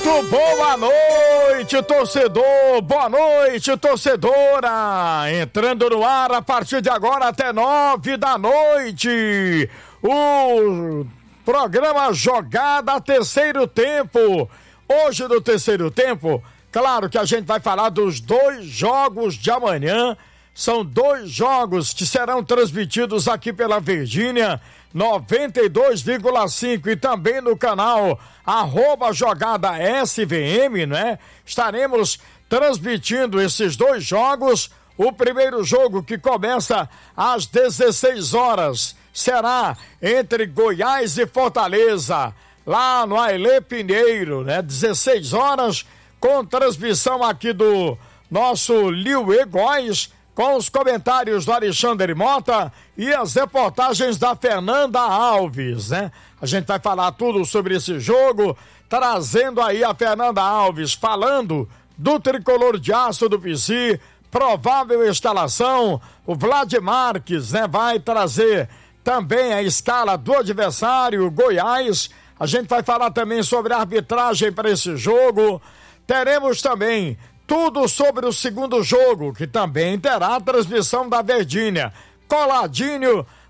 Muito boa noite, torcedor, boa noite, torcedora. Entrando no ar a partir de agora até 9 da noite. O programa Jogada Terceiro Tempo. Hoje no terceiro tempo, claro que a gente vai falar dos 2 jogos de amanhã. São 2 jogos que serão transmitidos aqui pela Verdinha 92,5 e também no canal @JogadaSVM, né? Estaremos transmitindo esses 2 jogos. O primeiro jogo, que começa às 16 horas, será entre Goiás e Fortaleza, lá no Ailê Pinheiro, né? 16 horas, com transmissão aqui do nosso Liuê Góes, com os comentários do Alexandre Mota e as reportagens da Fernanda Alves, né? A gente vai falar tudo sobre esse jogo, trazendo aí a Fernanda Alves, falando do tricolor de aço do PC, provável escalação. O Vlad Marques, né, vai trazer também a escala do adversário, Goiás. A gente vai falar também sobre a arbitragem para esse jogo. Teremos também tudo sobre o segundo jogo, que também terá a transmissão da Verdinha. Coladinho